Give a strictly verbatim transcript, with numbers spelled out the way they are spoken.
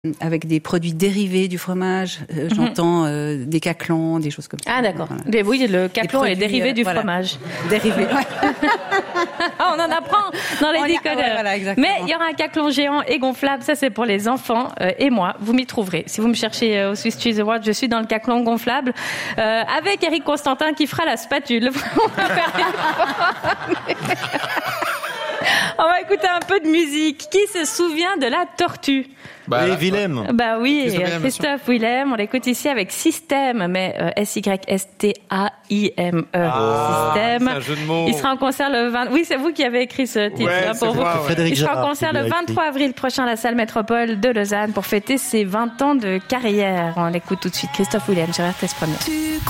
avec des produits dérivés du fromage. Euh, mm-hmm. J'entends euh, des caclans, des choses comme ça. Ah d'accord. Voilà. Mais oui, le caclan est dérivé euh, du voilà. fromage. Dérivé. On en apprend dans les décodeurs. Ouais, voilà, mais il y aura un caclon géant et gonflable. Ça, c'est pour les enfants euh, et moi. Vous m'y trouverez. Si vous me cherchez euh, au Swiss Cheese Award, je suis dans le caclon gonflable euh, avec Eric Constantin qui fera la spatule. On va faire On va écouter un peu de musique. Qui se souvient de la tortue? Bah, oui, Willem. Bah oui, Christophe, Christophe Willem. On l'écoute ici avec Système, mais euh, S Y S T A I M E. Ah, Système. C'est un jeu de mots. Il sera en concert le vingt. Oui, c'est vous qui avez écrit ce titre ouais, hein, pour vous. Moi, ouais. Il sera en concert le vingt-trois avril prochain à la salle Métropole de Lausanne pour fêter ses vingt ans de carrière. On l'écoute tout de suite. Christophe Willem sur R T S Première.